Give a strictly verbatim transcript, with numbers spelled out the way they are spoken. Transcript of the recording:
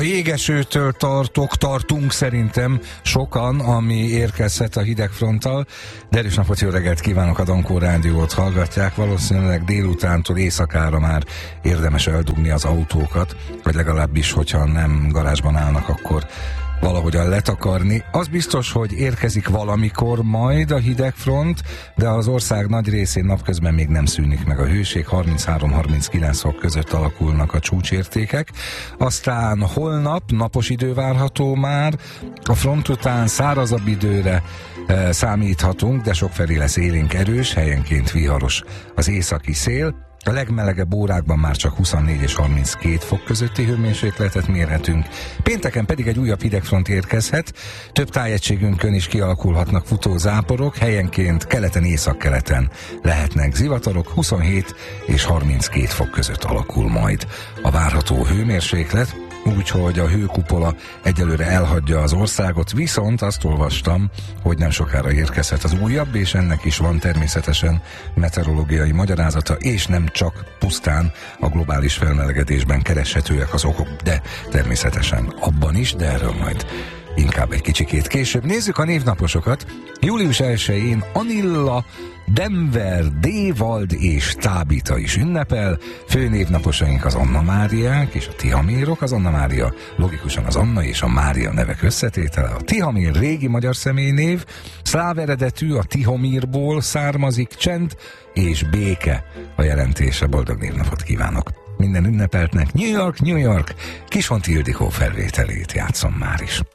jégesőtől tartok, tartunk szerintem sokan, ami érkezhet a hidegfronttal. De erős napot, jó reggelt kívánok, a Dankó Rádiót hallgatják. Valószínűleg délutántól éjszakára már érdemes eldugni az autókat, vagy legalábbis, hogyha nem garázsban állnak, akkor valahogyan letakarni. Az biztos, hogy érkezik valamikor majd a hidegfront, de az ország nagy részén napközben még nem szűnik meg a hőség, harminchárom-harminckilenc fok között alakulnak a csúcsértékek. Aztán holnap napos idő várható már, a front után szárazabb időre e, számíthatunk, de sokfelé lesz élénk erős, helyenként viharos az északi szél. A legmelegebb órákban már csak huszonnégy és harminckét fok közötti hőmérsékletet mérhetünk. Pénteken pedig egy újabb hidegfront érkezhet, több tájegységünkön is kialakulhatnak futózáporok, helyenként keleten, északkeleten lehetnek zivatarok, huszonhét és harminckét fok között alakul majd a várható hőmérséklet, úgyhogy a hőkupola egyelőre elhagyja az országot, viszont azt olvastam, hogy nem sokára érkezhet az újabb, és ennek is van természetesen meteorológiai magyarázata, és nem csak pusztán a globális felmelegedésben kereshetőek az okok, de természetesen abban is, de erről majd inkább egy kicsikét később. Nézzük a névnaposokat. július elsején Anilla, Denver, Dévald és Tábita is ünnepel. Főnévnaposaink az Anna Máriák és a Tihamírok. Az Anna Mária logikusan az Anna és a Mária nevek összetétele. A Tihamír régi magyar személynév, szláv eredetű, a Tihomírból származik, csend és béke a jelentése. Boldog névnapot kívánok minden ünnepeltnek. New York, New York, Kisfonti Ildikó felvételét játszom már is.